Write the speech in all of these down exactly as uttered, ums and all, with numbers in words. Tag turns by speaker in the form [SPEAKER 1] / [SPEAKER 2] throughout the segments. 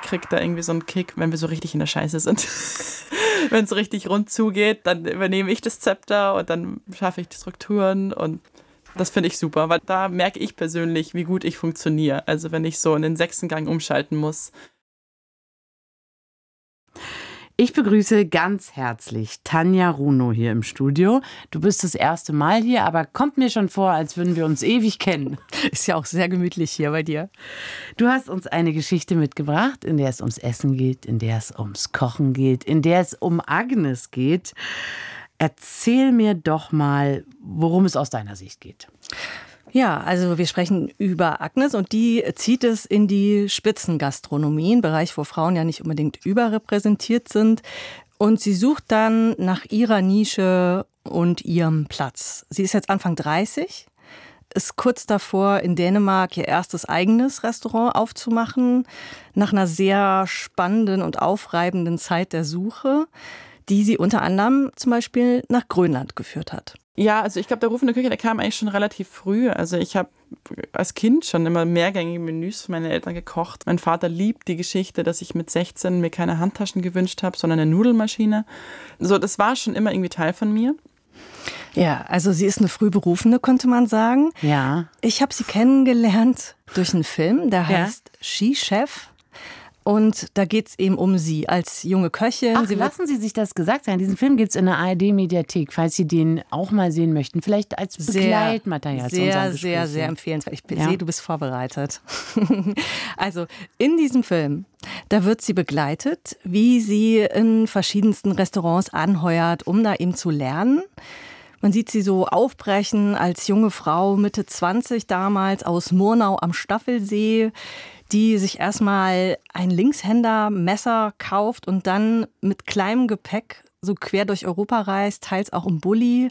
[SPEAKER 1] kriege da irgendwie so einen Kick, wenn wir so richtig in der Scheiße sind. Wenn es so richtig rund zugeht, dann übernehme ich das Zepter und dann schaffe ich die Strukturen und das finde ich super, weil da merke ich persönlich, wie gut ich funktioniere. Also wenn ich so in den sechsten Gang umschalten muss.
[SPEAKER 2] Ich begrüße ganz herzlich Tanja Runo hier im Studio. Du bist das erste Mal hier, aber kommt mir schon vor, als würden wir uns ewig kennen.
[SPEAKER 3] Ist ja auch sehr gemütlich hier bei dir.
[SPEAKER 2] Du hast uns eine Geschichte mitgebracht, in der es ums Essen geht, in der es ums Kochen geht, in der es um Agnes geht. Erzähl mir doch mal, worum es aus deiner Sicht geht.
[SPEAKER 3] Ja, also wir sprechen über Agnes und die zieht es in die Spitzengastronomie, ein Bereich, wo Frauen ja nicht unbedingt überrepräsentiert sind. Und sie sucht dann nach ihrer Nische und ihrem Platz. Sie ist jetzt Anfang dreißig, ist kurz davor, in Dänemark ihr erstes eigenes Restaurant aufzumachen, nach einer sehr spannenden und aufreibenden Zeit der Suche, die sie unter anderem zum Beispiel nach Grönland geführt hat.
[SPEAKER 1] Ja, also ich glaube, der Ruf in der Küche, der kam eigentlich schon relativ früh. Also ich habe als Kind schon immer mehrgängige Menüs für meine Eltern gekocht. Mein Vater liebt die Geschichte, dass ich mit sechzehn mir keine Handtaschen gewünscht habe, sondern eine Nudelmaschine. So, das war schon immer irgendwie Teil von mir.
[SPEAKER 3] Ja, also sie ist eine Frühberufene, könnte man sagen.
[SPEAKER 2] Ja.
[SPEAKER 3] Ich habe sie kennengelernt durch einen Film, der
[SPEAKER 2] Ja.
[SPEAKER 3] heißt Ski-Chef. Und da geht es eben um sie als junge Köchin.
[SPEAKER 2] Ach,
[SPEAKER 3] sie
[SPEAKER 2] lassen Sie sich das gesagt sein. Diesen Film gibt es in der A R D-Mediathek, falls Sie den auch mal sehen möchten. Vielleicht als Begleitmaterial zu
[SPEAKER 3] sehr,
[SPEAKER 2] unserem
[SPEAKER 3] sehr,
[SPEAKER 2] Gespräch.
[SPEAKER 3] sehr, sehr empfehlenswert. Ich
[SPEAKER 2] Ja.
[SPEAKER 3] sehe, du bist vorbereitet. Also in diesem Film, da wird sie begleitet, wie sie in verschiedensten Restaurants anheuert, um da eben zu lernen. Man sieht sie so aufbrechen als junge Frau, Mitte zwanzig damals, aus Murnau am Staffelsee, die sich erstmal ein Linkshändermesser kauft und dann mit kleinem Gepäck so quer durch Europa reist, teils auch im Bulli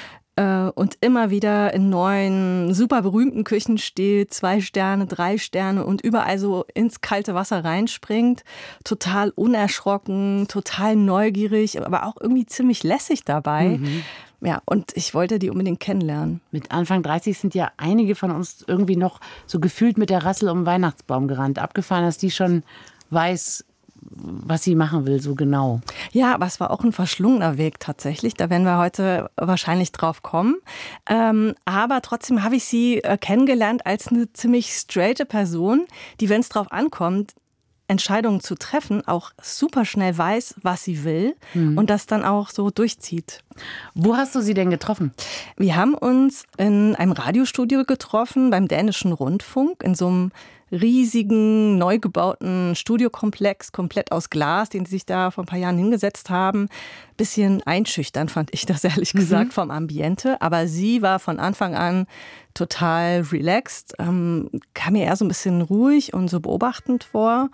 [SPEAKER 3] äh, und immer wieder in neuen, super berühmten Küchen steht, zwei Sterne, drei Sterne und überall so ins kalte Wasser reinspringt, total unerschrocken, total neugierig, aber auch irgendwie ziemlich lässig dabei. Mhm. Ja, und ich wollte die unbedingt kennenlernen.
[SPEAKER 2] Mit Anfang dreißig sind ja einige von uns irgendwie noch so gefühlt mit der Rassel um den Weihnachtsbaum gerannt. Abgefahren, dass die schon weiß, was sie machen will, so genau.
[SPEAKER 3] Ja, aber es war auch ein verschlungener Weg tatsächlich. Da werden wir heute wahrscheinlich drauf kommen. Ähm, aber trotzdem habe ich sie äh, kennengelernt als eine ziemlich straighte Person, die, wenn es drauf ankommt, Entscheidungen zu treffen, auch super schnell weiß, was sie will mhm. und das dann auch so durchzieht.
[SPEAKER 2] Wo hast du sie denn getroffen?
[SPEAKER 3] Wir haben uns in einem Radiostudio getroffen, beim Dänischen Rundfunk, in so einem riesigen, neu gebauten Studiokomplex, komplett aus Glas, den sie sich da vor ein paar Jahren hingesetzt haben. Bisschen einschüchternd fand ich das ehrlich gesagt mhm. vom Ambiente. Aber sie war von Anfang an total relaxed, ähm, kam mir eher so ein bisschen ruhig und so beobachtend vor.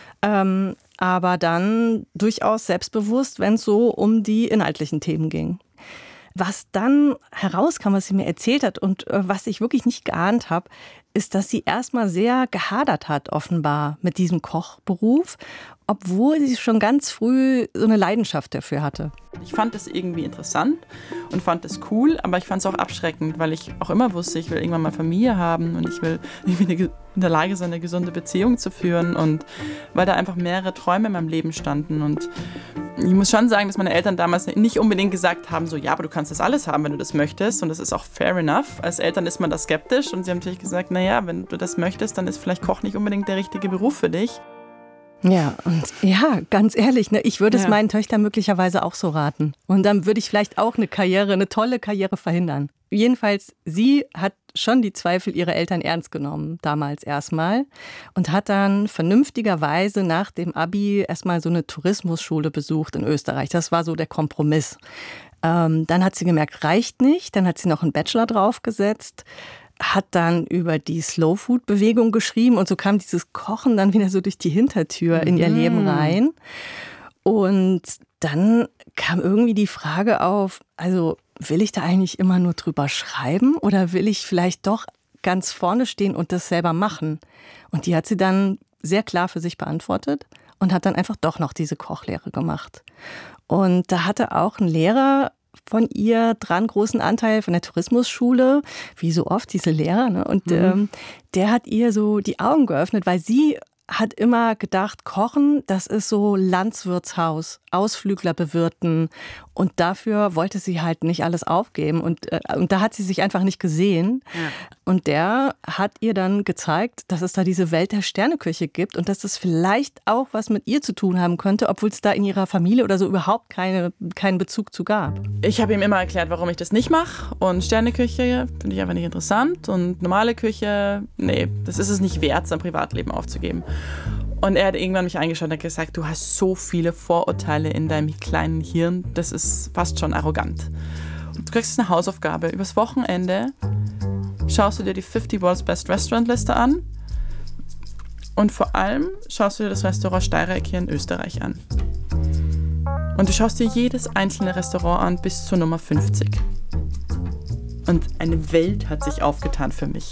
[SPEAKER 3] Ähm, aber dann durchaus selbstbewusst, wenn es so um die inhaltlichen Themen ging. Was dann herauskam, was sie mir erzählt hat und äh, was ich wirklich nicht geahnt habe, ist, dass sie erstmal sehr gehadert hat, offenbar, mit diesem Kochberuf, obwohl sie schon ganz früh so eine Leidenschaft dafür hatte.
[SPEAKER 1] Ich fand es irgendwie interessant und fand es cool, aber ich fand es auch abschreckend, weil ich auch immer wusste, ich will irgendwann mal Familie haben und ich will irgendwie in der Lage sein, eine gesunde Beziehung zu führen und weil da einfach mehrere Träume in meinem Leben standen und ich muss schon sagen, dass meine Eltern damals nicht unbedingt gesagt haben, so ja, aber du kannst das alles haben, wenn du das möchtest und das ist auch fair enough. Als Eltern ist man da skeptisch und sie haben natürlich gesagt, naja, wenn du das möchtest, dann ist vielleicht Koch nicht unbedingt der richtige Beruf für dich.
[SPEAKER 3] Ja, und ja, ganz ehrlich, ne, ich würde
[SPEAKER 1] ja.
[SPEAKER 3] es meinen Töchtern möglicherweise auch so raten. Und dann würde ich vielleicht auch eine Karriere, eine tolle Karriere verhindern. Jedenfalls, sie hat schon die Zweifel ihrer Eltern ernst genommen, damals erstmal. Und hat dann vernünftigerweise nach dem Abi erstmal so eine Tourismusschule besucht in Österreich. Das war so der Kompromiss. Ähm, dann hat sie gemerkt, reicht nicht. Dann hat sie noch einen Bachelor draufgesetzt. Hat dann über die Slow-Food-Bewegung geschrieben und so kam dieses Kochen dann wieder so durch die Hintertür in ihr Leben rein. Und dann kam irgendwie die Frage auf, also will ich da eigentlich immer nur drüber schreiben oder will ich vielleicht doch ganz vorne stehen und das selber machen? Und die hat sie dann sehr klar für sich beantwortet und hat dann einfach doch noch diese Kochlehre gemacht. Und da hatte auch ein Lehrer von ihr dran großen Anteil von der Tourismusschule, wie so oft diese Lehrer. Ne? Und mhm. ähm, der hat ihr so die Augen geöffnet, weil sie hat immer gedacht, Kochen, das ist so Landswirtshaus, Ausflügler bewirten. Und dafür wollte sie halt nicht alles aufgeben. Und, äh, und da hat sie sich einfach nicht gesehen. Ja. Und der hat ihr dann gezeigt, dass es da diese Welt der Sterneküche gibt und dass das vielleicht auch was mit ihr zu tun haben könnte, obwohl es da in ihrer Familie oder so überhaupt keine, keinen Bezug zu gab.
[SPEAKER 1] Ich habe ihm immer erklärt, warum ich das nicht mache. Und Sterneküche finde ich einfach nicht interessant. Und normale Küche, nee, das ist es nicht wert, sein Privatleben aufzugeben. Und er hat irgendwann mich eingeschaut und hat gesagt, du hast so viele Vorurteile in deinem kleinen Hirn, das ist fast schon arrogant. Und du kriegst eine Hausaufgabe. Übers Wochenende schaust du dir die fifty World's Best Restaurant Liste an und vor allem schaust du dir das Restaurant Steireck hier in Österreich an. Und du schaust dir jedes einzelne Restaurant an bis zur Nummer fünfzig. Und eine Welt hat sich aufgetan für mich.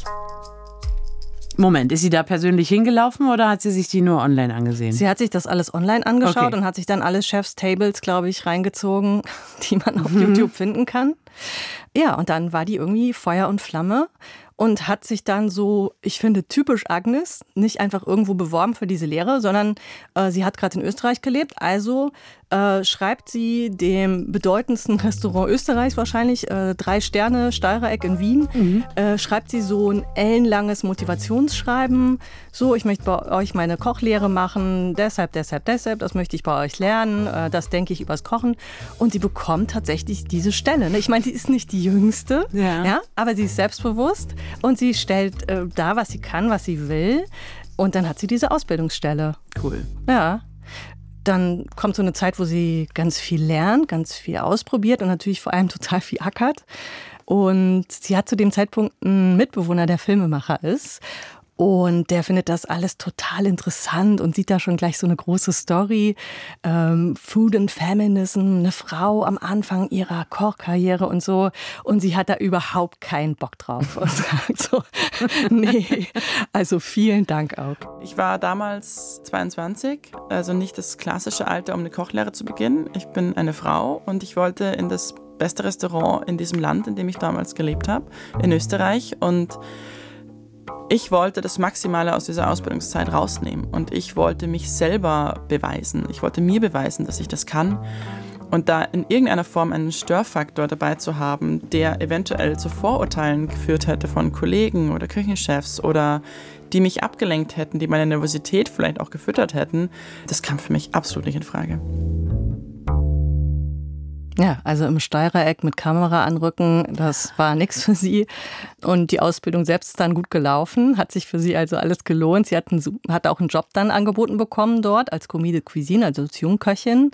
[SPEAKER 2] Moment, ist sie da persönlich hingelaufen oder hat sie sich die nur online angesehen?
[SPEAKER 3] Sie hat sich das alles online angeschaut
[SPEAKER 2] okay.
[SPEAKER 3] und hat sich dann alle Chef's-Tables, glaube ich, reingezogen, die man auf mhm. YouTube finden kann. Ja, und dann war die irgendwie Feuer und Flamme und hat sich dann so, ich finde, typisch Agnes, nicht einfach irgendwo beworben für diese Lehre, sondern äh, sie hat gerade in Österreich gelebt, also äh, schreibt sie dem bedeutendsten Restaurant Österreichs wahrscheinlich, äh, drei Sterne, Steireck in Wien, mhm. äh, schreibt sie so ein ellenlanges Motivationsschreiben, so, ich möchte bei euch meine Kochlehre machen, deshalb, deshalb, deshalb, das möchte ich bei euch lernen, äh, das denke ich übers Kochen und sie bekommt tatsächlich diese Stelle. Ne? Ich meine, sie ist nicht die Jüngste, ja. Ja, aber sie ist selbstbewusst und sie stellt äh, dar, was sie kann, was sie will und dann hat sie diese Ausbildungsstelle.
[SPEAKER 2] Cool.
[SPEAKER 3] Ja. Dann kommt so eine Zeit, wo sie ganz viel lernt, ganz viel ausprobiert und natürlich vor allem total viel ackert. Und sie hat zu dem Zeitpunkt einen Mitbewohner, der Filmemacher ist. Und der findet das alles total interessant und sieht da schon gleich so eine große Story. Ähm, Food and Feminism, eine Frau am Anfang ihrer Kochkarriere und so. Und sie hat da überhaupt keinen Bock drauf. Und sagt so, nee, also vielen Dank auch.
[SPEAKER 1] Ich war damals zweiundzwanzig, also nicht das klassische Alter, um eine Kochlehre zu beginnen. Ich bin eine Frau und ich wollte in das beste Restaurant in diesem Land, in dem ich damals gelebt habe, in Österreich. Und ich wollte das Maximale aus dieser Ausbildungszeit rausnehmen und ich wollte mich selber beweisen. Ich wollte mir beweisen, dass ich das kann. Und da in irgendeiner Form einen Störfaktor dabei zu haben, der eventuell zu Vorurteilen geführt hätte von Kollegen oder Küchenchefs oder die mich abgelenkt hätten, die meine Nervosität vielleicht auch gefüttert hätten, das kam für mich absolut nicht in Frage.
[SPEAKER 3] Ja, also im Steireck mit Kamera anrücken, das war nichts für sie. Und die Ausbildung selbst ist dann gut gelaufen, hat sich für sie also alles gelohnt. Sie hat, einen, hat auch einen Job dann angeboten bekommen dort als Commis de Cuisine, also als Jungköchin.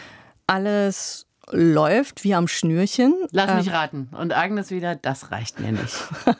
[SPEAKER 3] Alles läuft wie am Schnürchen.
[SPEAKER 2] Lass mich raten. Und Agnes wieder, das reicht mir nicht.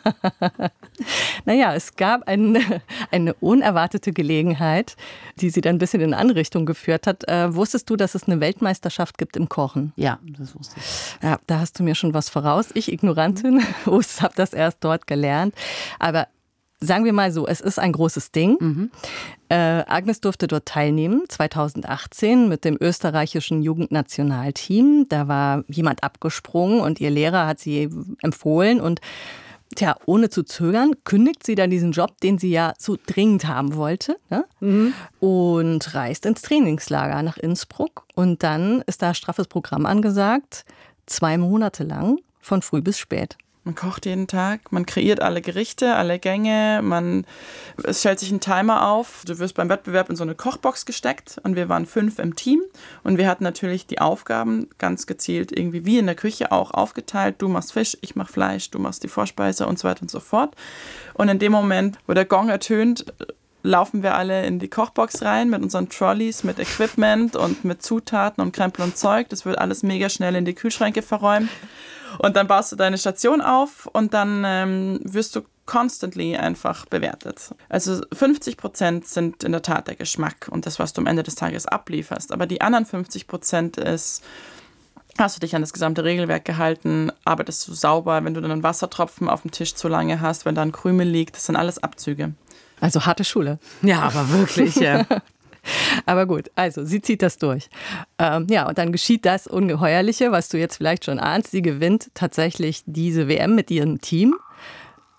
[SPEAKER 3] Naja, es gab eine, eine unerwartete Gelegenheit, die sie dann ein bisschen in eine andere Richtung geführt hat. Äh, wusstest du, dass es eine Weltmeisterschaft gibt im Kochen?
[SPEAKER 2] Ja, das wusste ich.
[SPEAKER 3] Ja, da hast du mir schon was voraus. Ich, Ignorantin, habe das erst dort gelernt. Aber sagen wir mal so, es ist ein großes Ding. Mhm. Äh, Agnes durfte dort teilnehmen, zweitausendachtzehn mit dem österreichischen Jugendnationalteam. Da war jemand abgesprungen und ihr Lehrer hat sie empfohlen und tja, ohne zu zögern, kündigt sie dann diesen Job, den sie ja so dringend haben wollte, ne? Mhm. Und reist ins Trainingslager nach Innsbruck. Und dann ist da straffes Programm angesagt, zwei Monate lang, von früh bis spät.
[SPEAKER 1] Man kocht jeden Tag, man kreiert alle Gerichte, alle Gänge, man, es stellt sich ein Timer auf. Du wirst beim Wettbewerb in so eine Kochbox gesteckt und wir waren fünf im Team und wir hatten natürlich die Aufgaben ganz gezielt irgendwie wie in der Küche auch aufgeteilt. Du machst Fisch, ich mach Fleisch, du machst die Vorspeise und so weiter und so fort. Und in dem Moment, wo der Gong ertönt, laufen wir alle in die Kochbox rein mit unseren Trolleys, mit Equipment und mit Zutaten und Krempel und Zeug. Das wird alles mega schnell in die Kühlschränke verräumt. Und dann baust du deine Station auf und dann ähm, wirst du constantly einfach bewertet. Also fünfzig Prozent sind in der Tat der Geschmack und das, was du am Ende des Tages ablieferst. Aber die anderen fünfzig Prozent ist, hast du dich an das gesamte Regelwerk gehalten, arbeitest du sauber, wenn du dann einen Wassertropfen auf dem Tisch zu lange hast, wenn da ein Krümel liegt, das sind alles Abzüge.
[SPEAKER 3] Also harte Schule.
[SPEAKER 2] Ja, aber wirklich, ja.
[SPEAKER 3] Aber gut, also sie zieht das durch. Ähm, ja, und dann geschieht das Ungeheuerliche, was du jetzt vielleicht schon ahnst. Sie gewinnt tatsächlich diese W M mit ihrem Team.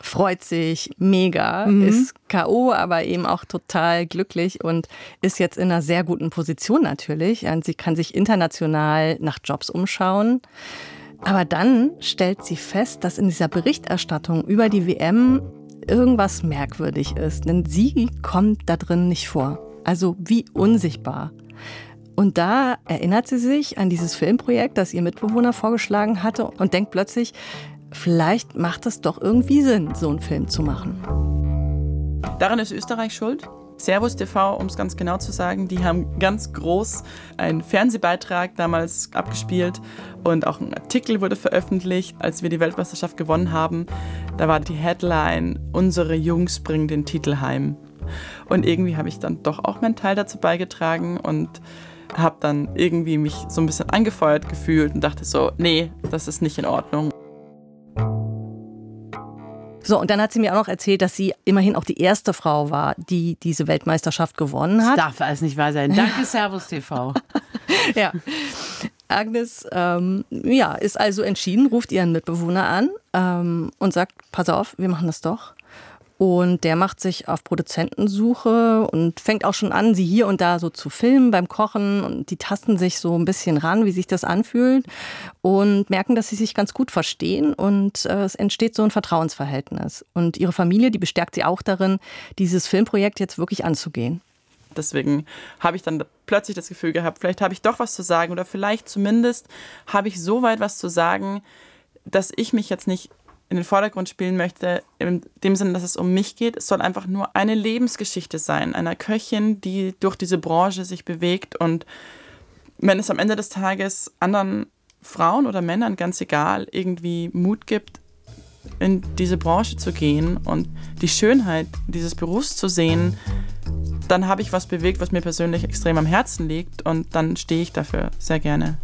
[SPEAKER 3] freut sich mega, mhm. ist K O, aber eben auch total glücklich und ist jetzt in einer sehr guten Position natürlich. Und sie kann sich international nach Jobs umschauen. Aber dann stellt sie fest, dass in dieser Berichterstattung über die W M irgendwas merkwürdig ist. Denn sie kommt da drin nicht vor. Also wie unsichtbar. Und da erinnert sie sich an dieses Filmprojekt, das ihr Mitbewohner vorgeschlagen hatte und denkt plötzlich, vielleicht macht es doch irgendwie Sinn, so einen Film zu machen.
[SPEAKER 1] Daran ist Österreich schuld. Servus T V, um es ganz genau zu sagen, die haben ganz groß einen Fernsehbeitrag damals abgespielt und auch ein Artikel wurde veröffentlicht, als wir die Weltmeisterschaft gewonnen haben. Da war die Headline, unsere Jungs bringen den Titel heim. Und irgendwie habe ich dann doch auch meinen Teil dazu beigetragen und habe dann irgendwie mich so ein bisschen angefeuert gefühlt und dachte so, nee, das ist nicht in Ordnung.
[SPEAKER 3] So, und dann hat sie mir auch noch erzählt, dass sie immerhin auch die erste Frau war, die diese Weltmeisterschaft gewonnen hat.
[SPEAKER 2] Das darf alles nicht wahr sein. Danke, Servus T V.
[SPEAKER 3] Ja. Agnes ähm, ja, ist also entschieden, ruft ihren Mitbewohner an ähm, und sagt, pass auf, wir machen das doch. Und der macht sich auf Produzentensuche und fängt auch schon an, sie hier und da so zu filmen beim Kochen. Und die tasten sich so ein bisschen ran, wie sich das anfühlt. Und merken, dass sie sich ganz gut verstehen. Und äh, es entsteht so ein Vertrauensverhältnis. Und ihre Familie, die bestärkt sie auch darin, dieses Filmprojekt jetzt wirklich anzugehen.
[SPEAKER 1] Deswegen habe ich dann plötzlich das Gefühl gehabt, vielleicht habe ich doch was zu sagen. Oder vielleicht zumindest habe ich so weit was zu sagen, dass ich mich jetzt nicht in den Vordergrund spielen möchte, in dem Sinne, dass es um mich geht. Es soll einfach nur eine Lebensgeschichte sein, einer Köchin, die durch diese Branche sich bewegt. Und wenn es am Ende des Tages anderen Frauen oder Männern, ganz egal, irgendwie Mut gibt, in diese Branche zu gehen und die Schönheit dieses Berufs zu sehen, dann habe ich was bewegt, was mir persönlich extrem am Herzen liegt. Und dann stehe ich dafür sehr gerne.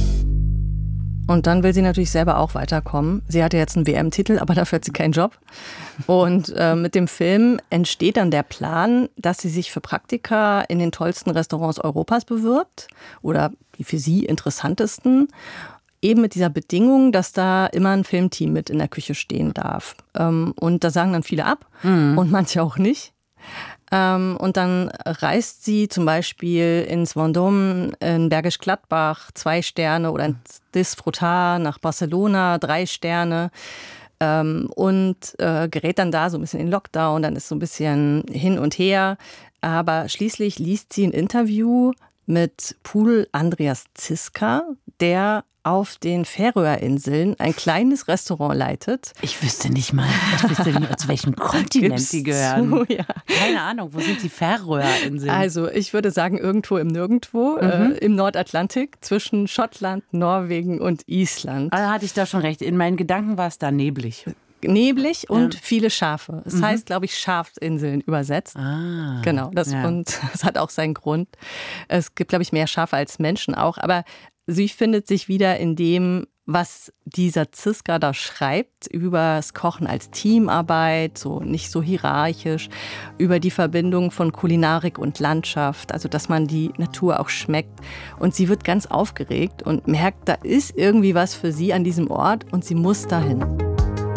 [SPEAKER 3] Und dann will sie natürlich selber auch weiterkommen. Sie hatte jetzt einen W M-Titel, aber dafür hat sie keinen Job. Und äh, mit dem Film entsteht dann der Plan, dass sie sich für Praktika in den tollsten Restaurants Europas bewirbt oder die für sie interessantesten. Eben mit dieser Bedingung, dass da immer ein Filmteam mit in der Küche stehen darf. Ähm, und da sagen dann viele ab mhm. und manche auch nicht. Ähm, und dann reist sie zum Beispiel ins Vendôme, in Bergisch Gladbach, zwei Sterne, oder ins Disfrutar nach Barcelona, drei Sterne. Ähm, und äh, gerät dann da so ein bisschen in Lockdown, dann ist so ein bisschen hin und her. Aber schließlich liest sie ein Interview mit Poul Andreas Ziska, der auf den Färöerinseln ein kleines Restaurant leitet.
[SPEAKER 2] Ich wüsste nicht mal, ich wüsste nicht, zu welchem Kontinent
[SPEAKER 3] Gibt's
[SPEAKER 2] die gehören.
[SPEAKER 3] so, ja.
[SPEAKER 2] Keine Ahnung, wo sind die Färöerinseln?
[SPEAKER 3] Also ich würde sagen, irgendwo im Nirgendwo, mhm. äh, im Nordatlantik, zwischen Schottland, Norwegen und Island.
[SPEAKER 2] Also hatte ich da schon recht. In meinen Gedanken war es da neblig.
[SPEAKER 3] Neblig und
[SPEAKER 2] ja.
[SPEAKER 3] viele Schafe. Es mhm. heißt, glaube ich, Schafsinseln übersetzt.
[SPEAKER 2] Ah,
[SPEAKER 3] genau, das,
[SPEAKER 2] ja.
[SPEAKER 3] und das hat auch seinen Grund. Es gibt, glaube ich, mehr Schafe als Menschen auch. Aber sie findet sich wieder in dem, was dieser Ziska da schreibt, über das Kochen als Teamarbeit, so nicht so hierarchisch, über die Verbindung von Kulinarik und Landschaft, also dass man die Natur auch schmeckt. Und sie wird ganz aufgeregt und merkt, da ist irgendwie was für sie an diesem Ort und sie muss dahin.